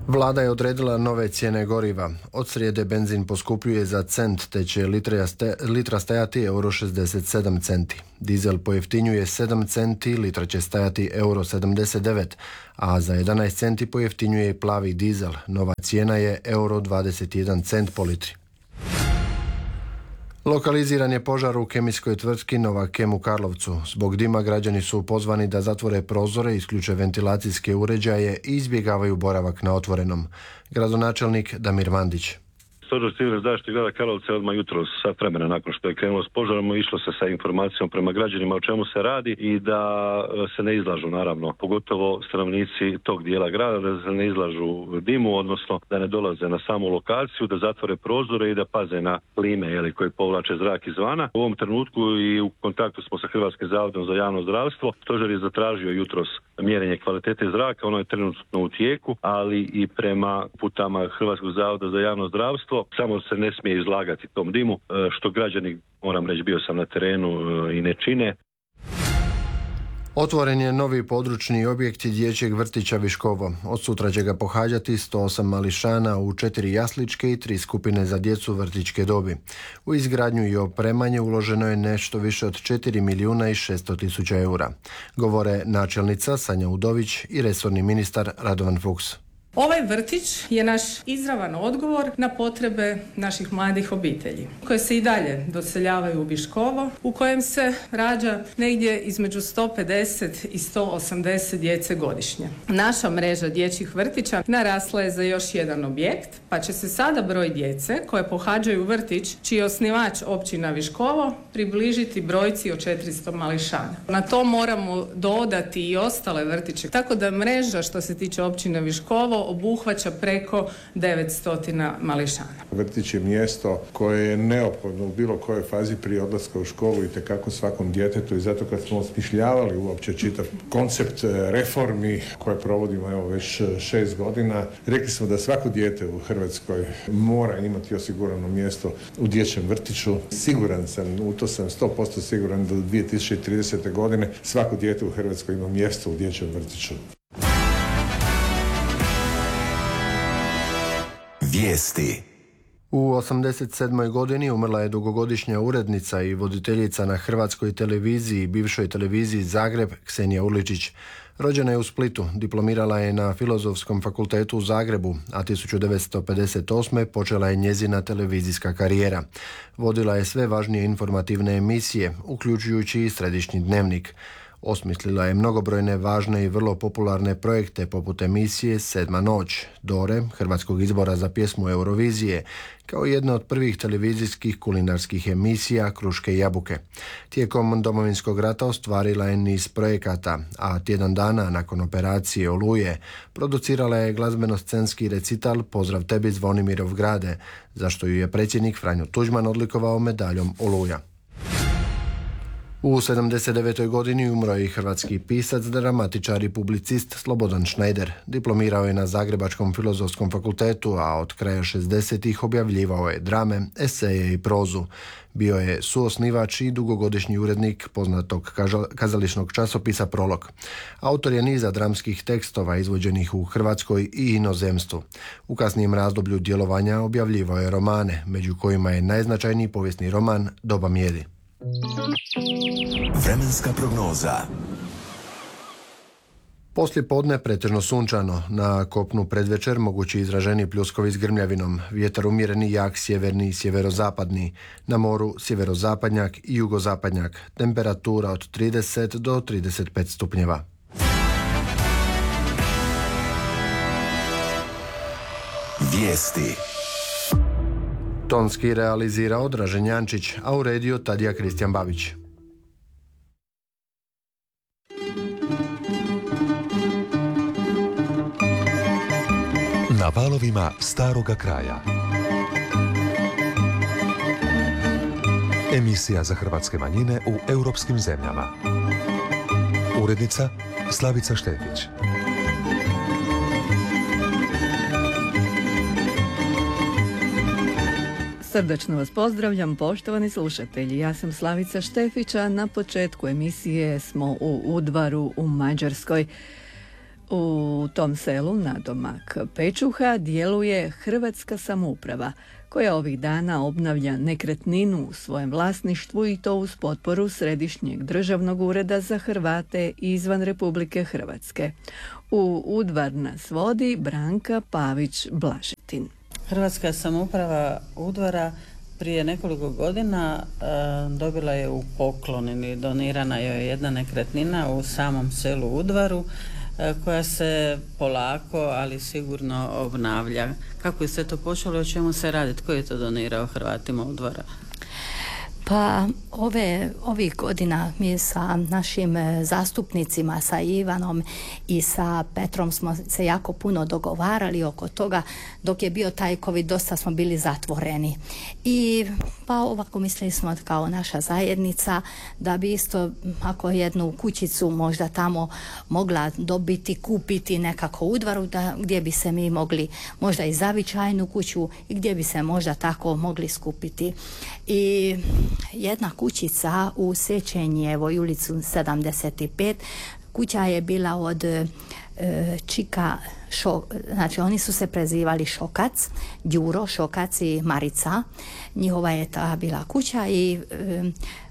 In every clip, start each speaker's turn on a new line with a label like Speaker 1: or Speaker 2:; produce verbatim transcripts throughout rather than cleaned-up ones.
Speaker 1: Vlada je odredila nove cijene goriva. Od srijede benzin poskupljuje za cent, te će litra, ste, litra stajati euro šezdeset sedam centi. Dizel pojeftinjuje sedam centi, litra će stajati euro sedamdeset devet, a za jedanaest centi pojeftinjuje i plavi dizel. Nova cijena je euro dvadeset jedan cent po litri. Lokaliziran je požar u kemijskoj tvrtki Novakem u Karlovcu. Zbog dima građani su pozvani da zatvore prozore, isključe ventilacijske uređaje i izbjegavaju boravak na otvorenom. Gradonačelnik Damir Mandić.
Speaker 2: Stožer civilne zaštite grada Karlovca odmah jutros, sat vremena nakon što je krenulo s požarom, išlo se sa informacijom prema građanima o čemu se radi i da se ne izlažu, naravno, pogotovo stanovnici tog dijela grada, da se ne izlažu dimu, odnosno da ne dolaze na samu lokaciju, da zatvore prozore i da paze na plime jeli, koje povlače zrak izvana. U ovom trenutku i u kontaktu smo sa Hrvatskim zavodom za javno zdravstvo. Stožer je zatražio jutros mjerenje kvalitete zraka, ono je trenutno u tijeku, ali i prema putama Hrvatskog zavoda za javno zdravstvo samo se ne smije izlagati tom dimu, što građani, moram reći, bio sam na terenu, i ne čine.
Speaker 1: Otvoren je novi područni objekt dječjeg vrtića Viškovo. Od sutra će ga pohađati sto osam mališana u četiri jasličke i tri skupine za djecu vrtićke dobi. U izgradnju i opremanje uloženo je nešto više od četiri milijuna i šesto tisuća eura. Govore načelnica Sanja Udović i resorni ministar Radovan Fuchs.
Speaker 3: Ovaj vrtić je naš izravan odgovor na potrebe naših mladih obitelji, koje se i dalje doseljavaju u Viškovo, u kojem se rađa negdje između sto pedeset i sto osamdeset djece godišnje. Naša mreža dječjih vrtića narasla je za još jedan objekt, pa će se sada broj djece koje pohađaju vrtić, čiji je osnivač općina Viškovo, približiti brojci od četiristo mališana. Na to moramo dodati i ostale vrtiće, tako da mreža što se tiče općine Viškovo obuhvaća preko devetsto mališana.
Speaker 4: Vrtić je mjesto koje je neophodno u bilo kojoj fazi prije odlaska u školu i tekako svakom djetetu, i zato kad smo osmišljavali uopće čitav koncept reformi koje provodimo evo već šest godina, rekli smo da svako dijete u Hrvatskoj mora imati osigurano mjesto u dječjem vrtiću. Siguran sam, u to sam sto posto siguran da do dvije tisuće tridesete. godine svako dijete u Hrvatskoj ima mjesto u dječjem vrtiću.
Speaker 1: Vijesti. U osamdeset sedmoj godini umrla je dugogodišnja urednica i voditeljica na Hrvatskoj televiziji i bivšoj televiziji Zagreb Ksenija Urličić. Rođena je u Splitu, diplomirala je na Filozofskom fakultetu u Zagrebu, a tisuću devetsto pedeset osme. počela je njezina televizijska karijera. Vodila je sve važnije informativne emisije, uključujući i Središnji dnevnik. Osmislila je mnogobrojne važne i vrlo popularne projekte poput emisije Sedma noć, Dore, hrvatskog izbora za pjesmu Eurovizije, kao jedna od prvih televizijskih kulinarskih emisija Kruške i jabuke. Tijekom Domovinskog rata ostvarila je niz projekata, a tjedan dana nakon operacije Oluje producirala je glazbeno-scenski recital Pozdrav tebi Zvonimirov grade, za što ju je predsjednik Franjo Tuđman odlikovao medaljom Oluja. U sedamdeset devetoj godini umro je i hrvatski pisac, dramatičar i publicist Slobodan Schneider. Diplomirao je na Zagrebačkom filozofskom fakultetu, a od kraja šezdesetih objavljivao je drame, eseje i prozu. Bio je suosnivač i dugogodišnji urednik poznatog kazališnog časopisa Prolog. Autor je niza dramskih tekstova izvođenih u Hrvatskoj i inozemstvu. U kasnijem razdoblju djelovanja objavljivao je romane, među kojima je najznačajniji povijesni roman Doba mijedi.
Speaker 5: Vremenska prognoza.
Speaker 1: Poslije podne pretežno sunčano, na kopnu predvečer mogući izraženi pljuskovi s grmljavinom, vjetar umjereni jak sjeverni i sjeverozapadni, na moru sjeverozapadnjak i jugozapadnjak, temperatura od trideset do trideset pet stupnjeva.
Speaker 5: Vijesti.
Speaker 1: Tonski realizirao Dražen Jančić, a uredio Tadija Kristijan Babić.
Speaker 5: Na valovima staroga kraja. Emisija za hrvatske manjine u europskim zemljama. Urednica Slavica Štefić.
Speaker 6: Srdačno vas pozdravljam, poštovani slušatelji. Ja sam Slavica Štefića. Na početku emisije smo u Udvaru u Mađarskoj. U tom selu nadomak Pečuha djeluje Hrvatska samouprava koja ovih dana obnavlja nekretninu u svojem vlasništvu i to uz potporu Središnjeg državnog ureda za Hrvate izvan Republike Hrvatske. U Udvar nas vodi Branka Pavić-Blažetin.
Speaker 7: Hrvatska samouprava Udvara prije nekoliko godina e, dobila je u poklon ili donirana je jedna nekretnina u samom selu Udvaru e, koja se polako, ali sigurno obnavlja. Kako je sve to počelo i o čemu se radi? Tko je to donirao Hrvatima Udvara?
Speaker 8: Pa ove, ovih godina mi sa našim zastupnicima, sa Ivanom i sa Petrom smo se jako puno dogovarali oko toga. Dok je bio taj COVID dosta smo bili zatvoreni. I pa ovako mislili smo kao naša zajednica da bi isto ako jednu kućicu možda tamo mogla dobiti, kupiti nekako u Udvaru da, gdje bi se mi mogli možda i zavičajnu kuću i gdje bi se možda tako mogli skupiti. I jedna kućica u Sečenjevoj ulicu sedamdeset pet, kuća je bila od e, Čika Šo, znači oni su se prezivali Šokac, Đuro Šokac i Marica. Njihova je ta bila kuća i e,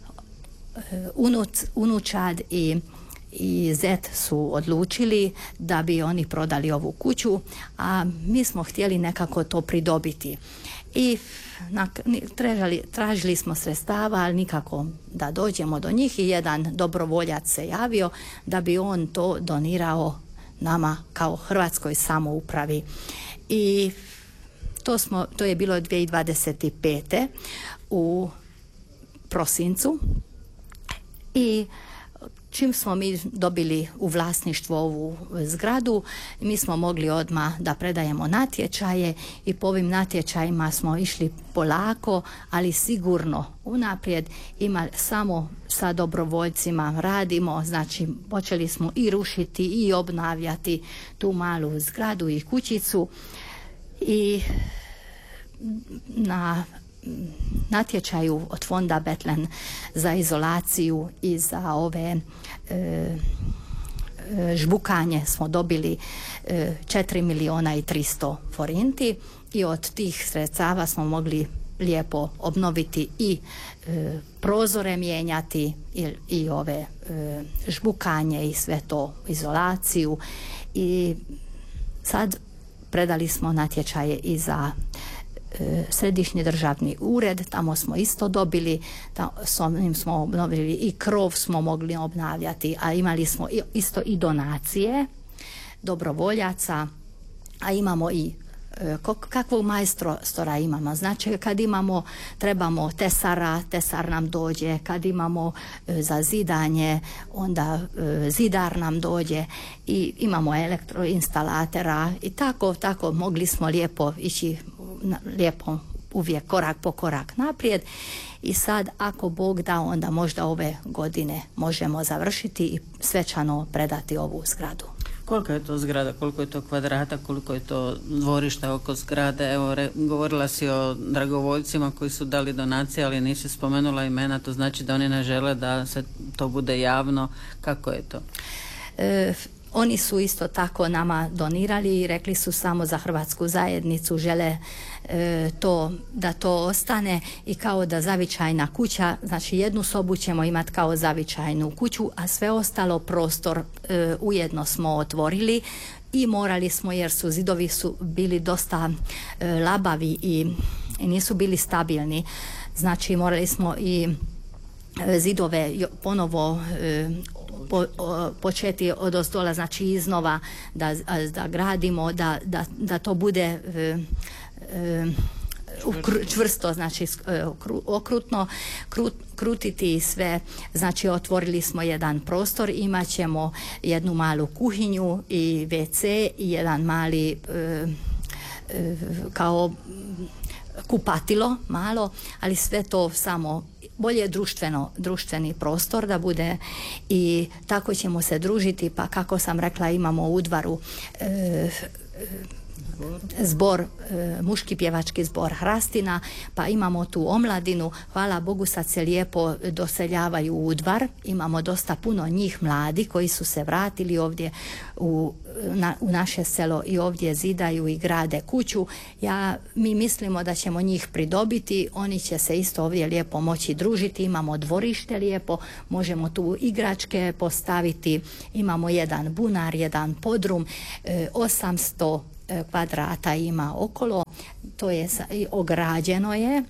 Speaker 8: unuc, unučad i i zet su odlučili da bi oni prodali ovu kuću, a mi smo htjeli nekako to pridobiti. I na, tražili, tražili smo sredstava, ali nikako da dođemo do njih i jedan dobrovoljac se javio da bi on to donirao nama kao Hrvatskoj samoupravi. I to, smo, to je bilo dvije tisuće dvadeset pete u prosincu i čim smo mi dobili u vlasništvo ovu zgradu, mi smo mogli odmah da predajemo natječaje i po ovim natječajima smo išli polako, ali sigurno unaprijed. Ima samo sa dobrovoljcima radimo, znači počeli smo i rušiti i obnavljati tu malu zgradu i kućicu i na natječaju od fonda Betlen za izolaciju i za ove e, žbukanje smo dobili e, četiri milijuna i tristo forinti i od tih sredstava smo mogli lijepo obnoviti i e, prozore mijenjati i, i ove e, žbukanje i sve to, izolaciju. I sad predali smo natječaje i za Središnji državni ured, tamo smo isto dobili, tamo smo obnovili i krov smo mogli obnavljati, a imali smo isto i donacije dobrovoljaca, a imamo i kakvog majstora imamo. Znači kad imamo, trebamo tesara, tesar nam dođe, kad imamo za zidanje, onda zidar nam dođe i imamo elektroinstalatera i tako, tako mogli smo lijepo ići, lijepo uvijek korak po korak naprijed i sad ako Bog da onda možda ove godine možemo završiti i svečano predati ovu zgradu.
Speaker 7: Koliko je to zgrada, koliko je to kvadrata, koliko je to dvorišta oko zgrade? Evo, re, govorila si o dragovoljcima koji su dali donacije, ali nisi spomenula imena, to znači da oni ne žele da se to bude javno. Kako je to?
Speaker 8: E, oni su isto tako nama donirali i rekli su samo za hrvatsku zajednicu žele e, to, da to ostane i kao da zavičajna kuća, znači jednu sobu ćemo imati kao zavičajnu kuću, a sve ostalo prostor e, ujedno smo otvorili i morali smo, jer su zidovi su bili dosta e, labavi i, i nisu bili stabilni, znači morali smo i e, zidove ponovo e, Po, o, početi od ozdola, znači iznova da, da gradimo, da, da, da to bude e, e, ukru, čvrsto, znači e, okrutno, krut, krutiti sve, znači otvorili smo jedan prostor, imat ćemo jednu malu kuhinju i ve ce i jedan mali e, e, kao kupatilo malo, ali sve to samo bolje društveno, društveni prostor da bude i tako ćemo se družiti, pa kako sam rekla imamo u Udvaru e, zbor, e, muški pjevački zbor Hrastina, pa imamo tu omladinu, hvala Bogu sad se lijepo doseljavaju u Udvar, imamo dosta puno njih mladi koji su se vratili ovdje u, na, u naše selo i ovdje zidaju i grade kuću. Ja, mi mislimo da ćemo njih pridobiti, oni će se isto ovdje lijepo moći družiti, imamo dvorište lijepo, možemo tu igračke postaviti, imamo jedan bunar, jedan podrum, e, osamsto kvadrata ima okolo, to je ograđeno je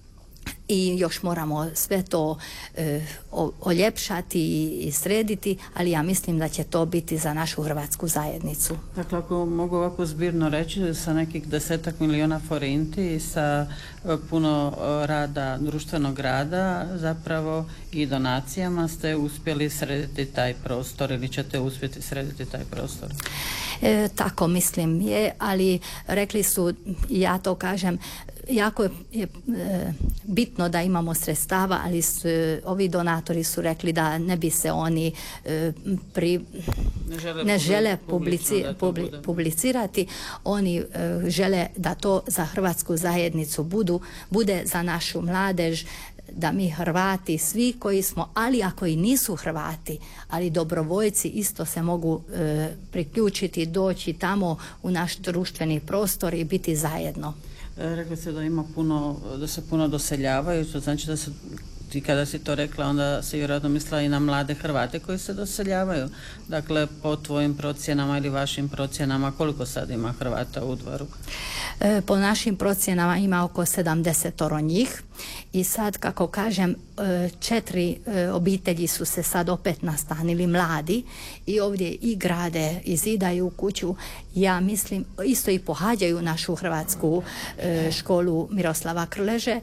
Speaker 8: i još moramo sve to e, oljepšati i srediti, ali ja mislim da će to biti za našu hrvatsku zajednicu.
Speaker 7: Dakle, ako mogu ovako zbirno reći, sa nekih desetak miliona forinti i sa puno rada, društvenog rada zapravo i donacijama ste uspjeli srediti taj prostor ili ćete uspjeti srediti taj prostor?
Speaker 8: E, tako mislim je, ali rekli su, ja to kažem, jako je, je e, bitno da imamo sredstava, ali su, ovi donatori su rekli da ne bi se oni e, pri,
Speaker 7: ne žele,
Speaker 8: ne žele
Speaker 7: publici,
Speaker 8: publici, publicirati, oni e, žele da to za hrvatsku zajednicu budu, bude za našu mladež, da mi Hrvati, svi koji smo, ali ako i nisu Hrvati, ali dobrovoljci isto se mogu e, priključiti, doći tamo u naš društveni prostor i biti zajedno.
Speaker 7: Rekli ste da ima puno, da se puno doseljavaju, to znači da se, ti kada si to rekla, onda si vjerojatno mislila i na mlade Hrvate koji se doseljavaju. Dakle, po tvojim procjenama ili vašim procjenama, koliko sad ima Hrvata u Udvaru?
Speaker 8: E, po našim procjenama ima oko sedamdesetoro njih i sad, kako kažem, četiri obitelji su se sad opet nastanili, mladi, i ovdje i grade i zidaju kuću. Ja mislim, isto i pohađaju našu hrvatsku školu Miroslava Krleže.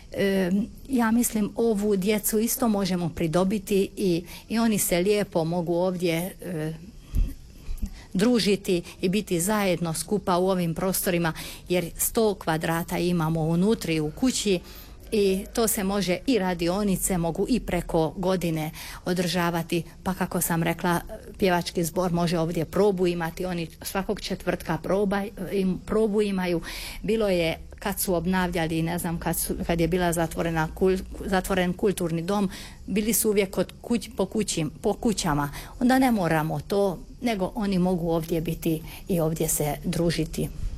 Speaker 8: Ja mislim, ovu djecu isto možemo pridobiti i, i oni se lijepo mogu ovdje družiti i biti zajedno skupa u ovim prostorima, jer sto kvadrata imamo unutri u kući i to se može i radionice mogu i preko godine održavati, pa kako sam rekla, pjevački zbor može ovdje probu imati, oni svakog četvrtka proba, im, probu imaju. Bilo je kad su obnavljali, ne znam, kad, su, kad je bila zatvorena kul, zatvoren kulturni dom, bili su uvijek kod kuć, po, kući, po kućama. Onda ne moramo to, nego oni mogu ovdje biti i ovdje se družiti.